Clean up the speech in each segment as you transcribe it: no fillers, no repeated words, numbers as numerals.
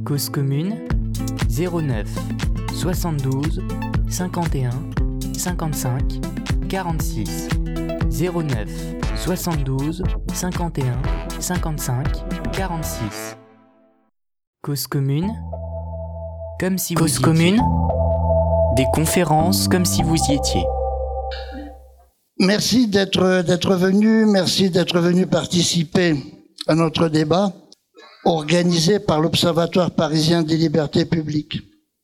Cause commune 09 72 51 55 46 09 72 51 55 46. Cause commune, comme si vous y étiez. Des conférences comme si vous y étiez. Merci d'être venu participer à notre débat organisé par l'Observatoire parisien des libertés publiques.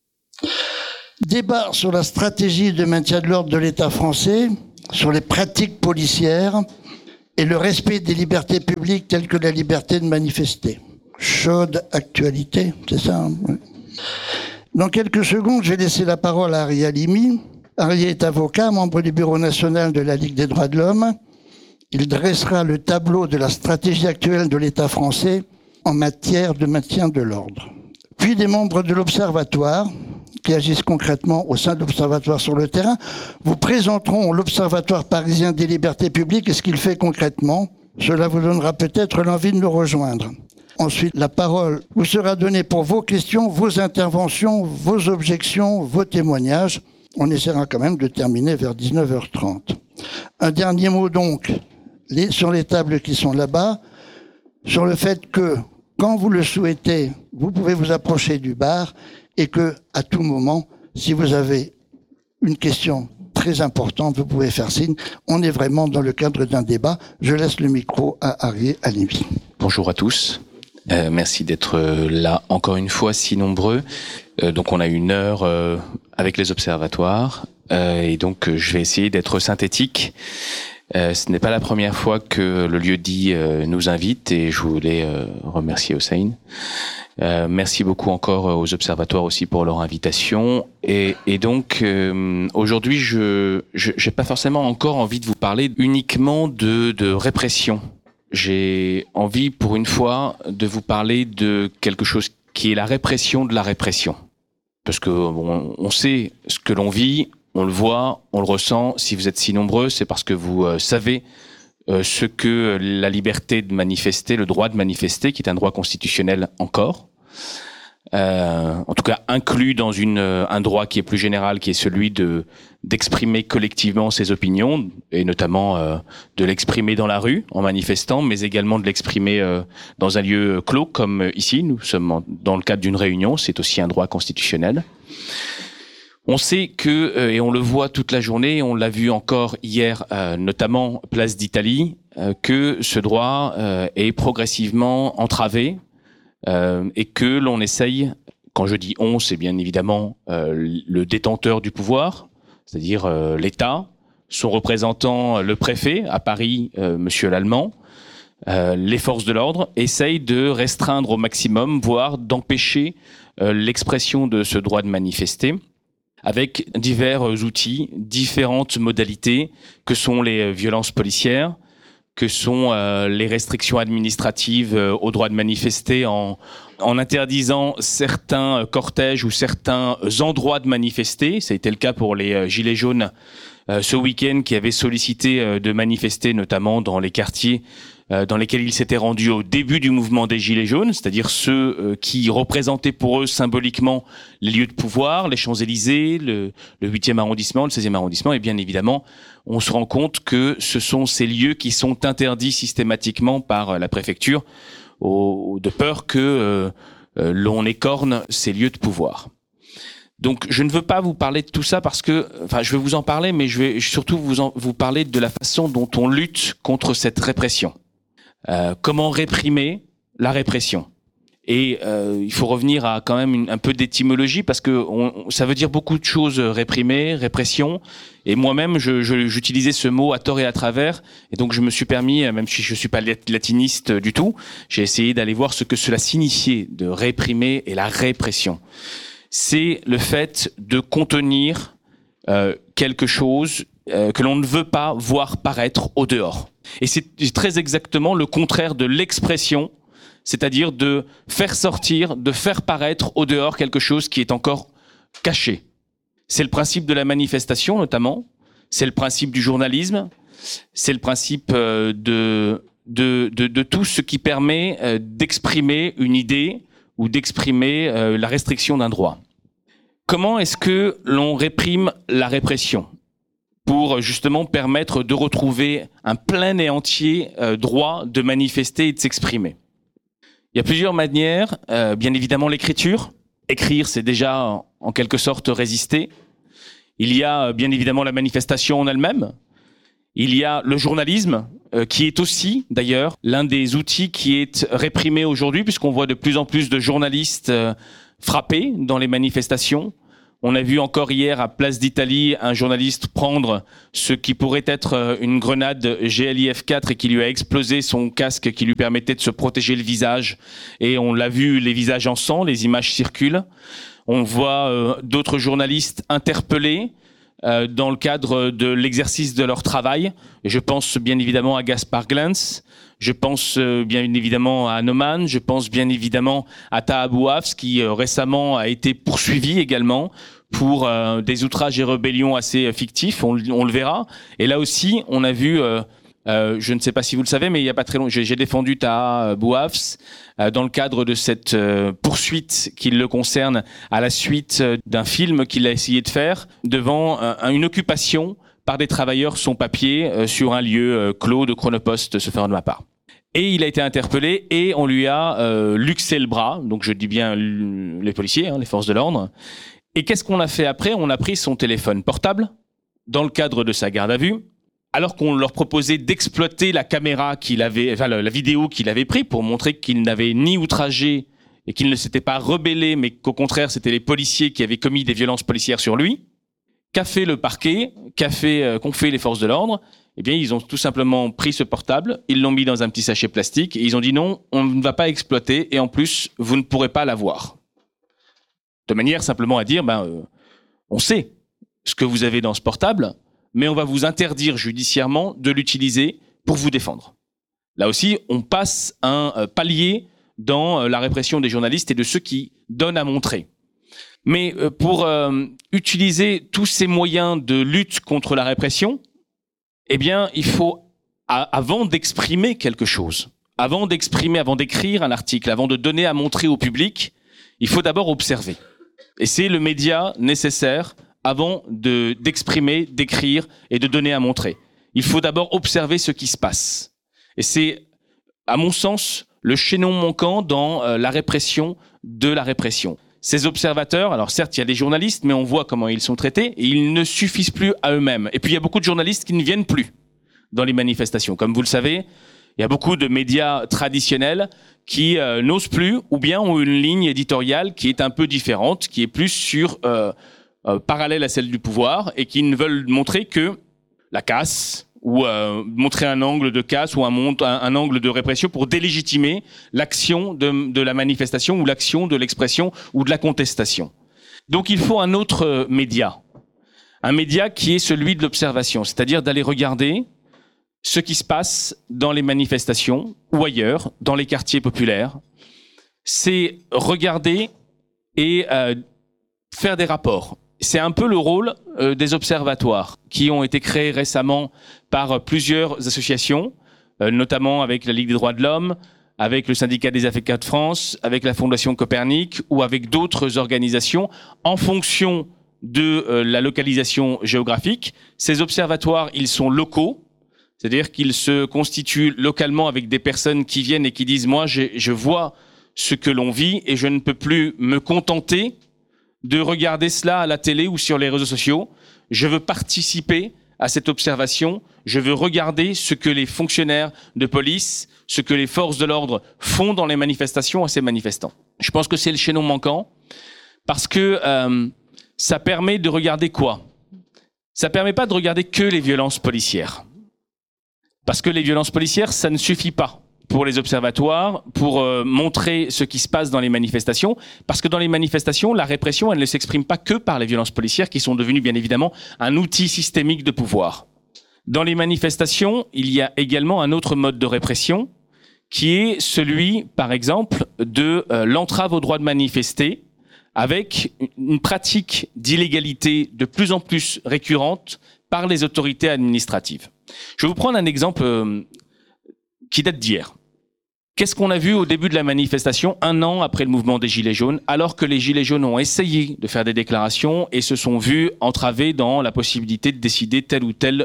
Débat sur la stratégie de maintien de l'ordre de l'État français, sur les pratiques policières et le respect des libertés publiques telles que la liberté de manifester. Chaude actualité, c'est ça, hein? Dans quelques secondes, je vais laisser la parole à Ari Halimi. Ari est avocat, membre du Bureau national de la Ligue des droits de l'homme. Il dressera le tableau de la stratégie actuelle de l'État français en matière de maintien de l'ordre. Puis des membres de l'Observatoire, qui agissent concrètement au sein de l'Observatoire sur le terrain, vous présenteront l'Observatoire parisien des libertés publiques et ce qu'il fait concrètement. Cela vous donnera peut-être l'envie de nous rejoindre. Ensuite, la parole vous sera donnée pour vos questions, vos interventions, vos objections, vos témoignages. On essaiera quand même de terminer vers 19h30. Un dernier mot donc sur les tables qui sont là-bas, sur le fait que, quand vous le souhaitez, vous pouvez vous approcher du bar et que, à tout moment, si vous avez une question très importante, vous pouvez faire signe. On est vraiment dans le cadre d'un débat. Je laisse le micro à Ari Halimi. Bonjour à tous. Merci d'être là encore une fois si nombreux. Donc on a une heure avec les observatoires et donc je vais essayer d'être synthétique. Ce n'est pas la première fois que le lieu-dit nous invite et je voulais remercier Hossein. Merci beaucoup encore aux observatoires aussi pour leur invitation. Et donc aujourd'hui, j'ai pas forcément encore envie de vous parler uniquement de répression. J'ai envie, pour une fois, de vous parler de quelque chose qui est la répression de la répression. Parce que on sait ce que l'on vit, on le voit, on le ressent. Si vous êtes si nombreux, c'est parce que vous savez ce que la liberté de manifester, le droit de manifester, qui est un droit constitutionnel encore, en tout cas inclus dans un droit qui est plus général, qui est celui d'exprimer collectivement ses opinions, et notamment de l'exprimer dans la rue en manifestant, mais également de l'exprimer dans un lieu clos comme ici. Nous sommes dans le cadre d'une réunion, c'est aussi un droit constitutionnel. On sait que, et on le voit toute la journée, on l'a vu encore hier, notamment Place d'Italie, que ce droit est progressivement entravé et que l'on essaye, quand je dis on, c'est bien évidemment le détenteur du pouvoir, c'est-à-dire l'État, son représentant, le préfet, à Paris, Monsieur Lallemand, les forces de l'ordre, essayent de restreindre au maximum, voire d'empêcher l'expression de ce droit de manifester, avec divers outils, différentes modalités, que sont les violences policières, que sont les restrictions administratives au droit de manifester en interdisant certains cortèges ou certains endroits de manifester. Ça a été le cas pour les Gilets jaunes ce week-end qui avaient sollicité de manifester notamment dans les quartiers dans lesquels ils s'étaient rendus au début du mouvement des Gilets jaunes, c'est-à-dire ceux qui représentaient pour eux symboliquement les lieux de pouvoir, les Champs-Élysées, le 8e arrondissement, le 16e arrondissement, et bien évidemment, on se rend compte que ce sont ces lieux qui sont interdits systématiquement par la préfecture, de peur que l'on écorne ces lieux de pouvoir. Donc, je ne veux pas vous parler de tout ça parce que, je vais vous en parler, mais je vais surtout vous parler de la façon dont on lutte contre cette répression. Comment réprimer la répression. Et il faut revenir à quand même un peu d'étymologie parce que ça veut dire beaucoup de choses, réprimer, répression. Et moi-même, j'utilisais ce mot à tort et à travers. Et donc, je me suis permis, même si je suis pas latiniste du tout, j'ai essayé d'aller voir ce que cela signifiait de réprimer et la répression. C'est le fait de contenir quelque chose que l'on ne veut pas voir paraître au dehors. Et c'est très exactement le contraire de l'expression, c'est-à-dire de faire sortir, de faire paraître au dehors quelque chose qui est encore caché. C'est le principe de la manifestation notamment, c'est le principe du journalisme, c'est le principe de tout ce qui permet d'exprimer une idée ou d'exprimer la restriction d'un droit. Comment est-ce que l'on réprime la répression pour justement permettre de retrouver un plein et entier droit de manifester et de s'exprimer? Il y a plusieurs manières. Bien évidemment, l'écriture. Écrire, c'est déjà en quelque sorte résister. Il y a bien évidemment la manifestation en elle-même. Il y a le journalisme, qui est aussi d'ailleurs l'un des outils qui est réprimé aujourd'hui, puisqu'on voit de plus en plus de journalistes frappés dans les manifestations. On a vu encore hier à Place d'Italie un journaliste prendre ce qui pourrait être une grenade GLIF-4 et qui lui a explosé son casque qui lui permettait de se protéger le visage. Et on l'a vu, les visages en sang, les images circulent. On voit d'autres journalistes interpellés dans le cadre de l'exercice de leur travail. Je pense bien évidemment à Gaspard Glantz, je pense bien évidemment à Anoman, je pense bien évidemment à Taha Bouafs qui récemment a été poursuivi également pour des outrages et rébellions assez fictifs, on le verra. Et là aussi, on a vu... je ne sais pas si vous le savez, mais il n'y a pas très longtemps, j'ai défendu Taha Bouafs dans le cadre de cette poursuite qui le concerne à la suite d'un film qu'il a essayé de faire devant une occupation par des travailleurs sans papier sur un lieu clos de Chronopost, se faire de ma part. Et il a été interpellé et on lui a luxé le bras, donc je dis bien les policiers, les forces de l'ordre. Et qu'est-ce qu'on a fait après? On a pris son téléphone portable dans le cadre de sa garde à vue, alors qu'on leur proposait d'exploiter la caméra qu'il avait, enfin la vidéo qu'il avait prise pour montrer qu'il n'avait ni outragé et qu'il ne s'était pas rebellé, mais qu'au contraire c'était les policiers qui avaient commis des violences policières sur lui. Qu'a fait le parquet? Qu'ont fait les forces de l'ordre? Eh bien, ils ont tout simplement pris ce portable, ils l'ont mis dans un petit sachet plastique et ils ont dit non, on ne va pas exploiter et en plus, vous ne pourrez pas l'avoir. De manière simplement à dire, on sait ce que vous avez dans ce portable, mais on va vous interdire judiciairement de l'utiliser pour vous défendre. Là aussi, on passe un palier dans la répression des journalistes et de ceux qui donnent à montrer. Mais pour utiliser tous ces moyens de lutte contre la répression, eh bien, il faut, avant d'exprimer quelque chose, avant d'écrire un article, avant de donner à montrer au public, il faut d'abord observer. Et c'est le média nécessaire avant d'exprimer, d'écrire et de donner à montrer. Il faut d'abord observer ce qui se passe. Et c'est, à mon sens, le chaînon manquant dans la répression de la répression. Ces observateurs, alors certes, il y a des journalistes, mais on voit comment ils sont traités, et ils ne suffisent plus à eux-mêmes. Et puis il y a beaucoup de journalistes qui ne viennent plus dans les manifestations. Comme vous le savez, il y a beaucoup de médias traditionnels qui n'osent plus, ou bien ont une ligne éditoriale qui est un peu différente, qui est plus sur... parallèle à celle du pouvoir et qui ne veulent montrer que la casse ou montrer un angle de casse ou un angle de répression pour délégitimer l'action de la manifestation ou l'action de l'expression ou de la contestation. Donc il faut un autre média. Un média qui est celui de l'observation, c'est-à-dire d'aller regarder ce qui se passe dans les manifestations ou ailleurs, dans les quartiers populaires. C'est regarder et faire des rapports. C'est un peu le rôle des observatoires qui ont été créés récemment par plusieurs associations, notamment avec la Ligue des droits de l'homme, avec le Syndicat des avocats de France, avec la Fondation Copernic ou avec d'autres organisations en fonction de la localisation géographique. Ces observatoires, ils sont locaux, c'est-à-dire qu'ils se constituent localement avec des personnes qui viennent et qui disent « moi, je vois ce que l'on vit et je ne peux plus me contenter de regarder cela à la télé ou sur les réseaux sociaux. Je veux participer à cette observation. Je veux regarder ce que les fonctionnaires de police, ce que les forces de l'ordre font dans les manifestations à ces manifestants. » Je pense que c'est le chaînon manquant parce que ça permet de regarder quoi? Ça permet pas de regarder que les violences policières. Parce que les violences policières, ça ne suffit pas pour les observatoires, pour montrer ce qui se passe dans les manifestations, parce que dans les manifestations, la répression, elle ne s'exprime pas que par les violences policières, qui sont devenues bien évidemment un outil systémique de pouvoir. Dans les manifestations, il y a également un autre mode de répression, qui est celui, par exemple, de l'entrave au droit de manifester, avec une pratique d'illégalité de plus en plus récurrente par les autorités administratives. Je vais vous prendre un exemple qui date d'hier. Qu'est-ce qu'on a vu au début de la manifestation, 1 an après le mouvement des Gilets jaunes, alors que les Gilets jaunes ont essayé de faire des déclarations et se sont vus entravés dans la possibilité de décider tel ou tel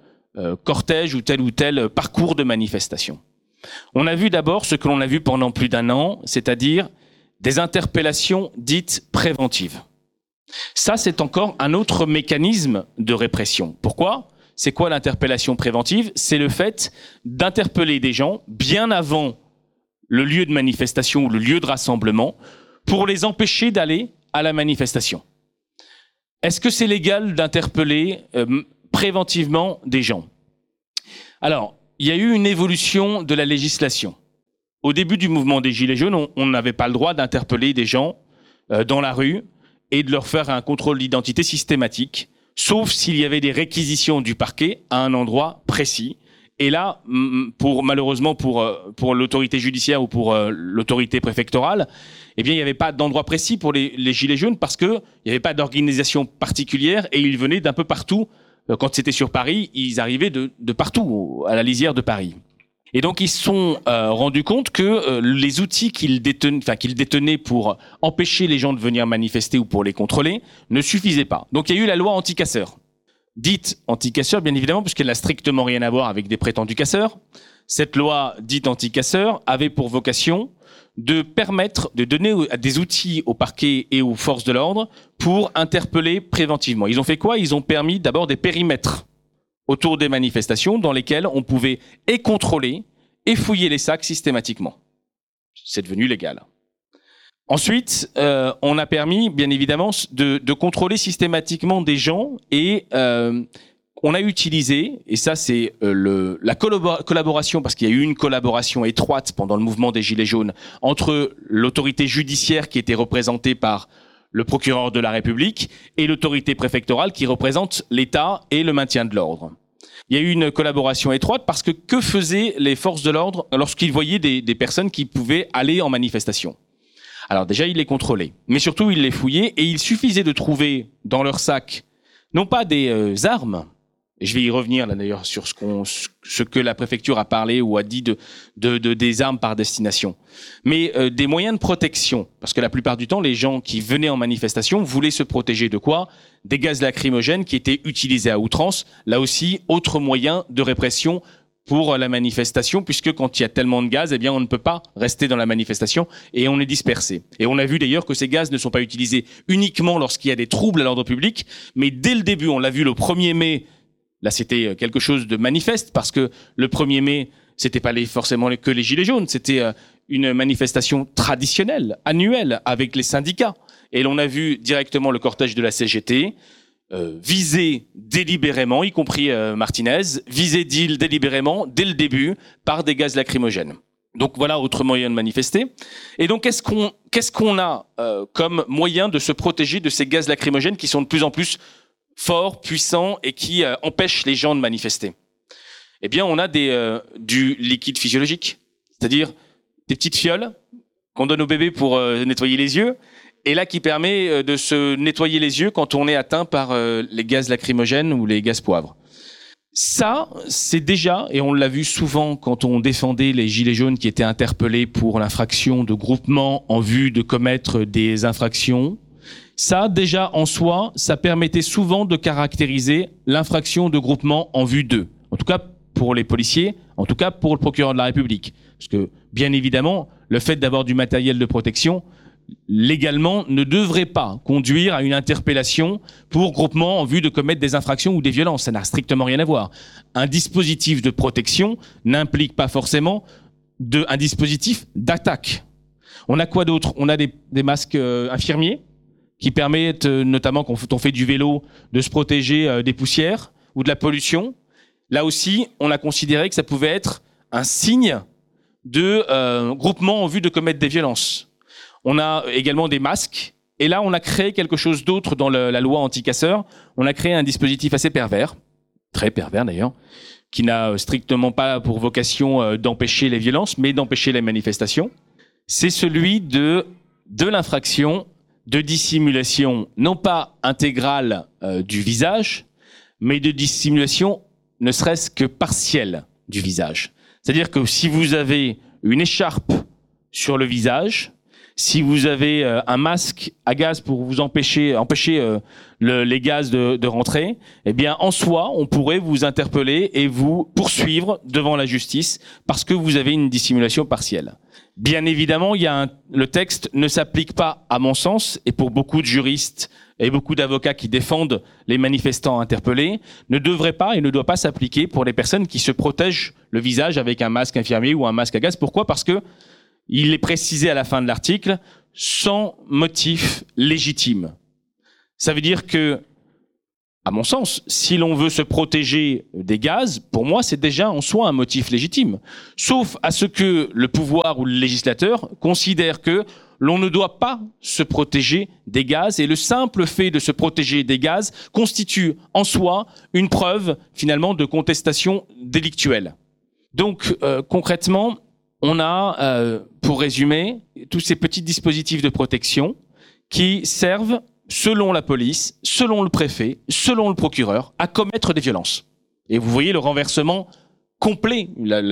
cortège ou tel parcours de manifestation. On a vu d'abord ce que l'on a vu pendant plus d'1 an, c'est-à-dire des interpellations dites préventives. Ça, c'est encore un autre mécanisme de répression. Pourquoi ? C'est quoi l'interpellation préventive ? C'est le fait d'interpeller des gens bien avant le lieu de manifestation ou le lieu de rassemblement pour les empêcher d'aller à la manifestation. Est-ce que c'est légal d'interpeller préventivement des gens ? Alors, il y a eu une évolution de la législation. Au début du mouvement des Gilets jaunes, on n'avait pas le droit d'interpeller des gens dans la rue et de leur faire un contrôle d'identité systématique, sauf s'il y avait des réquisitions du parquet à un endroit précis. Et là, malheureusement pour l'autorité judiciaire ou pour l'autorité préfectorale, eh bien, il n'y avait pas d'endroit précis pour les Gilets jaunes parce que il n'y avait pas d'organisation particulière et ils venaient d'un peu partout. Quand c'était sur Paris, ils arrivaient de partout, à la lisière de Paris. Et donc, ils se sont rendus compte que les outils qu'ils détenaient pour empêcher les gens de venir manifester ou pour les contrôler ne suffisaient pas. Donc, il y a eu la loi anti-casseurs. Dite anti-casseurs, bien évidemment, puisqu'elle n'a strictement rien à voir avec des prétendus casseurs. Cette loi dite anti-casseurs avait pour vocation de permettre de donner des outils au parquet et aux forces de l'ordre pour interpeller préventivement. Ils ont fait quoi ? Ils ont permis d'abord des périmètres autour des manifestations dans lesquelles on pouvait et contrôler et fouiller les sacs systématiquement. C'est devenu légal. Ensuite, on a permis, bien évidemment, de contrôler systématiquement des gens et on a utilisé, et ça c'est la collaboration, parce qu'il y a eu une collaboration étroite pendant le mouvement des Gilets jaunes entre l'autorité judiciaire qui était représentée par le procureur de la République et l'autorité préfectorale qui représente l'État et le maintien de l'ordre. Il y a eu une collaboration étroite parce que faisaient les forces de l'ordre lorsqu'ils voyaient des personnes qui pouvaient aller en manifestation ? Alors déjà, ils les contrôlaient, mais surtout, ils les fouillaient et il suffisait de trouver dans leur sac, non pas des armes, et je vais y revenir là d'ailleurs sur ce que la préfecture a parlé ou a dit des armes par destination, mais des moyens de protection, parce que la plupart du temps, les gens qui venaient en manifestation voulaient se protéger de quoi ? Des gaz lacrymogènes qui étaient utilisés à outrance, là aussi, autre moyen de répression pour la manifestation, puisque quand il y a tellement de gaz, eh bien, on ne peut pas rester dans la manifestation et on est dispersé. Et on a vu d'ailleurs que ces gaz ne sont pas utilisés uniquement lorsqu'il y a des troubles à l'ordre public, mais dès le début, on l'a vu le 1er mai, là c'était quelque chose de manifeste, parce que le 1er mai, c'était pas forcément que les Gilets jaunes, c'était une manifestation traditionnelle, annuelle, avec les syndicats. Et l'on a vu directement le cortège de la CGT, visé délibérément, y compris Martinez, visé délibérément dès le début par des gaz lacrymogènes. Donc voilà, autre moyen de manifester. Et donc qu'est-ce qu'on a comme moyen de se protéger de ces gaz lacrymogènes qui sont de plus en plus forts, puissants et qui empêchent les gens de manifester ? Eh bien, on a du liquide physiologique, c'est-à-dire des petites fioles qu'on donne au bébé pour nettoyer les yeux. Et là, qui permet de se nettoyer les yeux quand on est atteint par les gaz lacrymogènes ou les gaz poivre. Ça, c'est déjà, et on l'a vu souvent quand on défendait les Gilets jaunes qui étaient interpellés pour l'infraction de groupement en vue de commettre des infractions. Ça, déjà, en soi, ça permettait souvent de caractériser l'infraction de groupement en vue d'eux. En tout cas, pour les policiers, en tout cas pour le procureur de la République. Parce que, bien évidemment, le fait d'avoir du matériel de protection, légalement, ne devrait pas conduire à une interpellation pour groupement en vue de commettre des infractions ou des violences. Ça n'a strictement rien à voir. Un dispositif de protection n'implique pas forcément un dispositif d'attaque. On a quoi d'autre ? On a des masques infirmiers qui permettent, notamment quand on fait du vélo, de se protéger des poussières ou de la pollution. Là aussi, on a considéré que ça pouvait être un signe de groupement en vue de commettre des violences. On a également des masques. Et là, on a créé quelque chose d'autre dans la loi anti-casseurs. On a créé un dispositif assez pervers, très pervers d'ailleurs, qui n'a strictement pas pour vocation d'empêcher les violences, mais d'empêcher les manifestations. C'est celui de l'infraction de dissimulation, non pas intégrale du visage, mais de dissimulation ne serait-ce que partielle du visage. C'est-à-dire que si vous avez une écharpe sur le visage, si vous avez un masque à gaz pour vous empêcher les gaz de rentrer, eh bien, en soi, on pourrait vous interpeller et vous poursuivre devant la justice parce que vous avez une dissimulation partielle. Bien évidemment, le texte ne s'applique pas, à mon sens, et pour beaucoup de juristes et beaucoup d'avocats qui défendent les manifestants interpellés, ne devrait pas et ne doit pas s'appliquer pour les personnes qui se protègent le visage avec un masque infirmier ou un masque à gaz. Pourquoi ? Parce que il est précisé à la fin de l'article, sans motif légitime. Ça veut dire que, à mon sens, si l'on veut se protéger des gaz, pour moi, c'est déjà en soi un motif légitime. Sauf à ce que le pouvoir ou le législateur considère que l'on ne doit pas se protéger des gaz, et le simple fait de se protéger des gaz constitue en soi une preuve, finalement, de contestation délictuelle. Donc, concrètement, on a, pour résumer, tous ces petits dispositifs de protection qui servent, selon la police, selon le préfet, selon le procureur, à commettre des violences. Et vous voyez le renversement complet,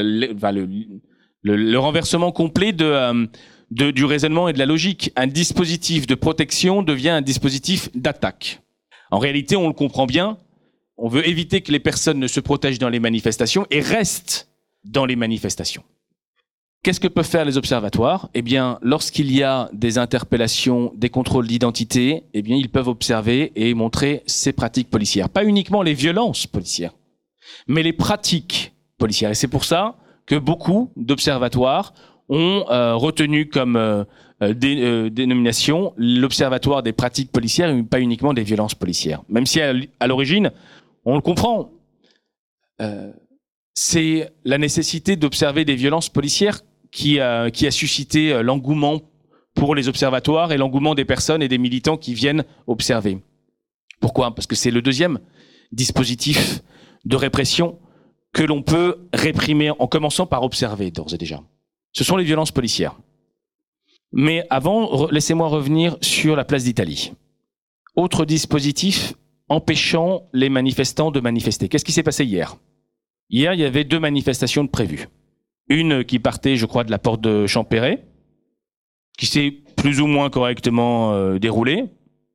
le renversement complet du raisonnement et de la logique. Un dispositif de protection devient un dispositif d'attaque. En réalité, on le comprend bien, on veut éviter que les personnes ne se protègent dans les manifestations et restent dans les manifestations. Qu'est-ce que peuvent faire les observatoires ? Eh bien, lorsqu'il y a des interpellations, des contrôles d'identité, eh bien, ils peuvent observer et montrer ces pratiques policières. Pas uniquement les violences policières, mais les pratiques policières. Et c'est pour ça que beaucoup d'observatoires ont retenu comme dénomination l'observatoire des pratiques policières et pas uniquement des violences policières. Même si à l'origine, on le comprend, c'est la nécessité d'observer des violences policières qui a suscité l'engouement pour les observatoires et l'engouement des personnes et des militants qui viennent observer. Pourquoi ? Parce que c'est le deuxième dispositif de répression que l'on peut réprimer en commençant par observer d'ores et déjà. Ce sont les violences policières. Mais avant, laissez-moi revenir sur la place d'Italie. Autre dispositif empêchant les manifestants de manifester. Qu'est-ce qui s'est passé hier ? Hier, il y avait 2 manifestations de prévues. Une qui partait, je crois, de la porte de Champéret, qui s'est plus ou moins correctement déroulée,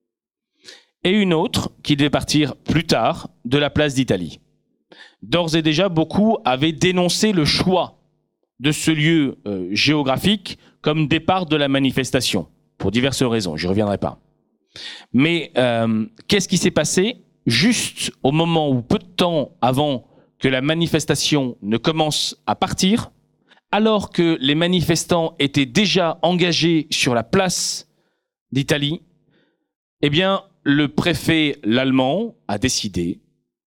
et une autre qui devait partir plus tard de la place d'Italie. D'ores et déjà, beaucoup avaient dénoncé le choix de ce lieu géographique comme départ de la manifestation, pour diverses raisons, j'y reviendrai pas. Mais qu'est-ce qui s'est passé juste au moment où, peu de temps avant que la manifestation ne commence à partir, alors que les manifestants étaient déjà engagés sur la place d'Italie, eh bien, le préfet l'allemand a décidé. Pourquoi ?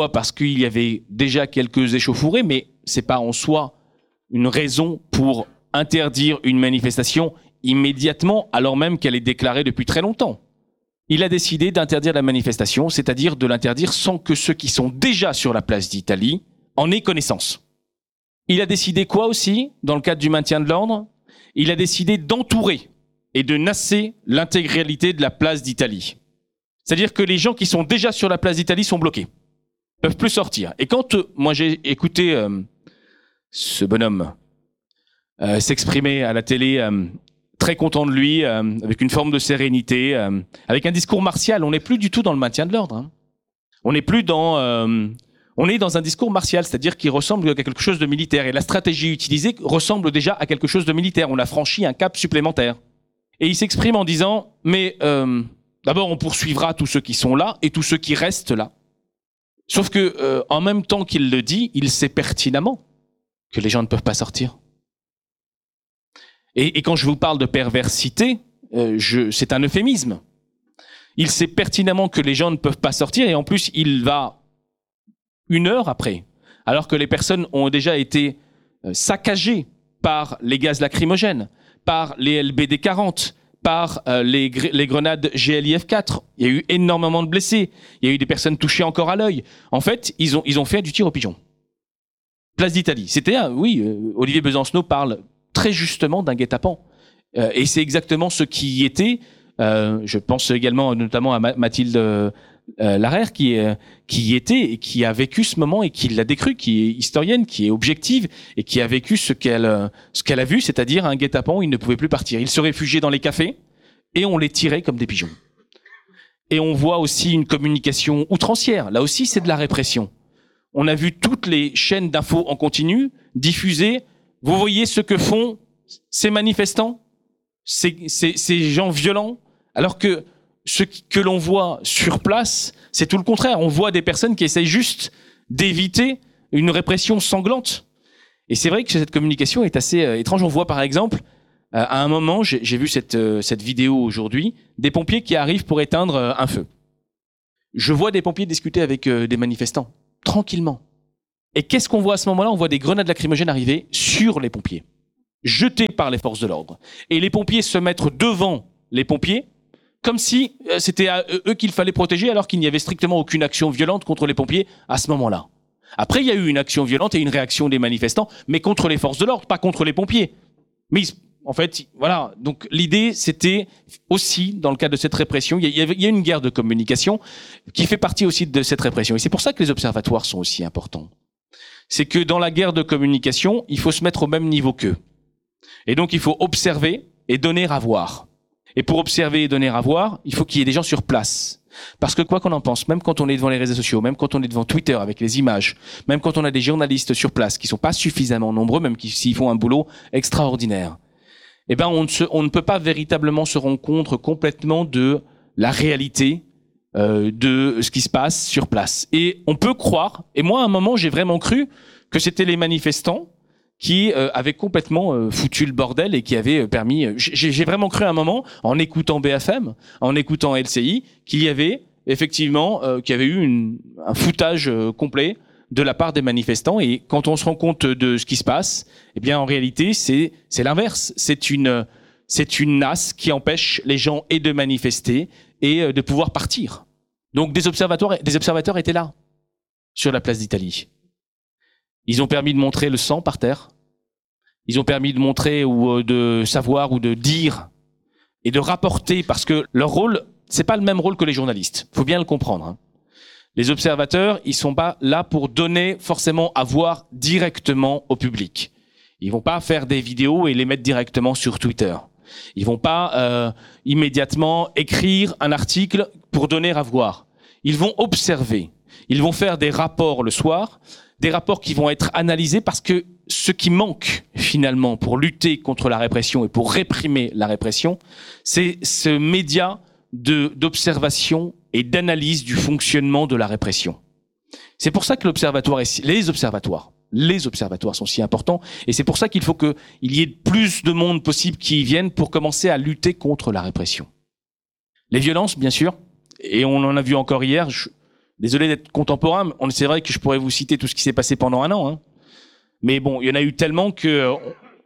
Parce qu'il y avait déjà quelques échauffourées, mais c'est pas en soi une raison pour interdire une manifestation immédiatement, alors même qu'elle est déclarée depuis très longtemps. Il a décidé d'interdire la manifestation, c'est-à-dire de l'interdire sans que ceux qui sont déjà sur la place d'Italie en aient connaissance. Il a décidé quoi aussi, dans le cadre du maintien de l'ordre ? Il a décidé d'entourer et de nasser l'intégralité de la place d'Italie. C'est-à-dire que les gens qui sont déjà sur la place d'Italie sont bloqués, peuvent plus sortir. Et quand moi j'ai écouté ce bonhomme s'exprimer à la télé, très content de lui, avec une forme de sérénité, avec un discours martial, on n'est plus du tout dans le maintien de l'ordre. Hein. On n'est plus on est dans un discours martial, c'est-à-dire qui ressemble à quelque chose de militaire. Et la stratégie utilisée ressemble déjà à quelque chose de militaire. On a franchi un cap supplémentaire. Et il s'exprime en disant, mais d'abord on poursuivra tous ceux qui sont là et tous ceux qui restent là. Sauf que en même temps qu'il le dit, il sait pertinemment que les gens ne peuvent pas sortir. Et quand je vous parle de perversité, c'est un euphémisme. Il sait pertinemment que les gens ne peuvent pas sortir et en plus il va 1 heure après, alors que les personnes ont déjà été saccagées par les gaz lacrymogènes, par les LBD 40, par les grenades GLIF-4. Il y a eu énormément de blessés. Il y a eu des personnes touchées encore à l'œil. En fait, ils ont fait du tir au pigeon. Place d'Italie. C'était, Olivier Besancenot parle très justement d'un guet-apens. Et c'est exactement ce qui y était. Je pense également notamment à Mathilde Larère qui était et qui a vécu ce moment et qui l'a décrit, qui est historienne, qui est objective et qui a vécu ce qu'elle a vu, c'est-à-dire un guet-apens où ils ne pouvaient plus partir. Ils se réfugiaient dans les cafés et on les tirait comme des pigeons. Et on voit aussi une communication outrancière. Là aussi, c'est de la répression. On a vu toutes les chaînes d'infos en continu diffuser. Vous voyez ce que font ces manifestants, ces gens violents, alors que ce que l'on voit sur place, c'est tout le contraire. On voit des personnes qui essayent juste d'éviter une répression sanglante. Et c'est vrai que cette communication est assez étrange. On voit par exemple, à un moment, j'ai vu cette vidéo aujourd'hui, des pompiers qui arrivent pour éteindre un feu. Je vois des pompiers discuter avec des manifestants, tranquillement. Et qu'est-ce qu'on voit à ce moment-là? On voit des grenades lacrymogènes arriver sur les pompiers, jetées par les forces de l'ordre. Et les pompiers se mettre devant les pompiers, comme si c'était à eux qu'il fallait protéger, alors qu'il n'y avait strictement aucune action violente contre les pompiers à ce moment-là. Après, il y a eu une action violente et une réaction des manifestants, mais contre les forces de l'ordre, pas contre les pompiers. Mais en fait, voilà. Donc l'idée, c'était aussi, dans le cadre de cette répression, il y a une guerre de communication qui fait partie aussi de cette répression. Et c'est pour ça que les observatoires sont aussi importants. C'est que dans la guerre de communication, il faut se mettre au même niveau qu'eux. Et donc, il faut observer et donner à voir. Et pour observer et donner à voir, il faut qu'il y ait des gens sur place. Parce que quoi qu'on en pense, même quand on est devant les réseaux sociaux, même quand on est devant Twitter avec les images, même quand on a des journalistes sur place qui sont pas suffisamment nombreux, même s'ils font un boulot extraordinaire, eh ben on ne peut pas véritablement se rendre compte complètement de la réalité de ce qui se passe sur place. Et on peut croire, et moi à un moment j'ai vraiment cru que c'était les manifestants qui avaient complètement foutu le bordel et qui avaient permis... J'ai vraiment cru à un moment, en écoutant BFM, en écoutant LCI, qu'il y avait effectivement qu'il y avait eu un foutage complet de la part des manifestants. Et quand on se rend compte de ce qui se passe, eh bien en réalité c'est l'inverse. C'est une nasse qui empêche les gens et de manifester et de pouvoir partir. Donc des observateurs étaient là, sur la place d'Italie. Ils ont permis de montrer le sang par terre. Ils ont permis de montrer ou de savoir ou de dire et de rapporter, parce que leur rôle, c'est pas le même rôle que les journalistes. Faut bien le comprendre, hein. Les observateurs, ils sont pas là pour donner forcément à voir directement au public. Ils vont pas faire des vidéos et les mettre directement sur Twitter. Ils vont pas immédiatement écrire un article pour donner à voir. Ils vont observer. Ils vont faire des rapports le soir, des rapports qui vont être analysés, parce que ce qui manque finalement pour lutter contre la répression et pour réprimer la répression, c'est ce média d'observation et d'analyse du fonctionnement de la répression. C'est pour ça que les observatoires sont si importants, et c'est pour ça qu'il faut qu'il y ait plus de monde possible qui y viennent pour commencer à lutter contre la répression. Les violences, bien sûr, et on en a vu encore hier. Désolé d'être contemporain, c'est vrai que je pourrais vous citer tout ce qui s'est passé pendant un an, hein. Mais bon, il y en a eu tellement que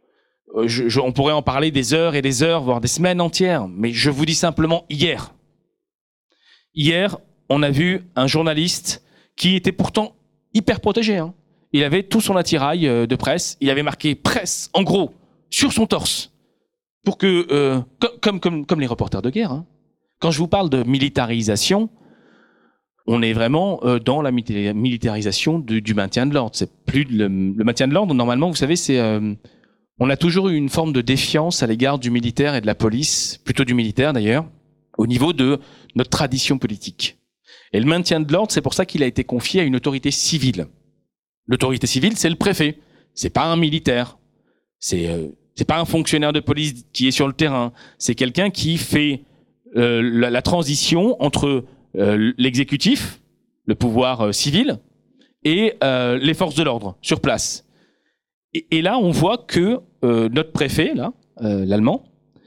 on pourrait en parler des heures et des heures, voire des semaines entières. Mais je vous dis simplement hier. Hier, on a vu un journaliste qui était pourtant hyper protégé, hein. Il avait tout son attirail de presse. Il avait marqué presse, en gros, sur son torse. Pour que, comme les reporters de guerre, hein. Quand je vous parle de militarisation, on est vraiment dans la militarisation du maintien de l'ordre. C'est plus le maintien de l'ordre. Normalement, vous savez, on a toujours eu une forme de défiance à l'égard du militaire et de la police, plutôt du militaire d'ailleurs, au niveau de notre tradition politique. Et le maintien de l'ordre, c'est pour ça qu'il a été confié à une autorité civile. L'autorité civile, c'est le préfet. C'est pas un militaire. C'est pas un fonctionnaire de police qui est sur le terrain. C'est quelqu'un qui fait la transition entre l'exécutif, le pouvoir civil, et les forces de l'ordre sur place. Et là, on voit que notre préfet, là, l'allemand,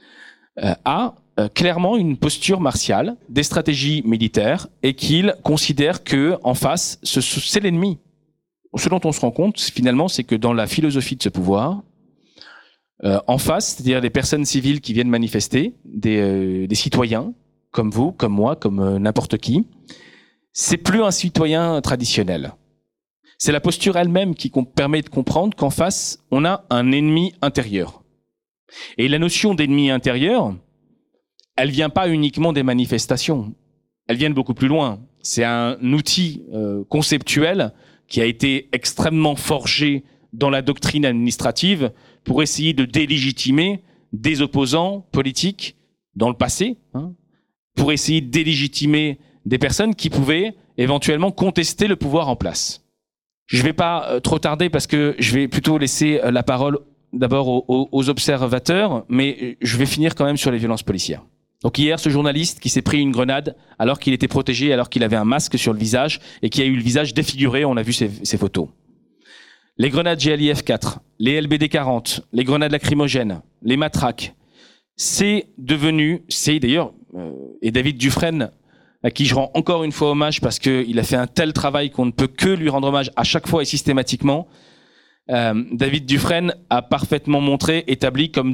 a clairement une posture martiale, des stratégies militaires, et qu'il considère que en face, c'est l'ennemi. Ce dont on se rend compte, finalement, c'est que dans la philosophie de ce pouvoir, en face, c'est-à-dire des personnes civiles qui viennent manifester, des citoyens, comme vous, comme moi, comme n'importe qui, c'est plus un citoyen traditionnel. C'est la posture elle-même qui permet de comprendre qu'en face, on a un ennemi intérieur. Et la notion d'ennemi intérieur, elle vient pas uniquement des manifestations. Elle vient de beaucoup plus loin. C'est un outil conceptuel qui a été extrêmement forgé dans la doctrine administrative pour essayer de délégitimer des opposants politiques dans le passé, pour essayer de délégitimer des personnes qui pouvaient éventuellement contester le pouvoir en place. Je ne vais pas trop tarder parce que je vais plutôt laisser la parole d'abord aux observateurs, mais je vais finir quand même sur les violences policières. Donc hier, ce journaliste qui s'est pris une grenade alors qu'il était protégé, alors qu'il avait un masque sur le visage et qui a eu le visage défiguré, on a vu ces photos. Les grenades GLIF 4, les LBD 40, les grenades lacrymogènes, les matraques, c'est d'ailleurs, et David Dufresne, à qui je rends encore une fois hommage parce qu'il a fait un tel travail qu'on ne peut que lui rendre hommage à chaque fois et systématiquement. David Dufresne a parfaitement établi comme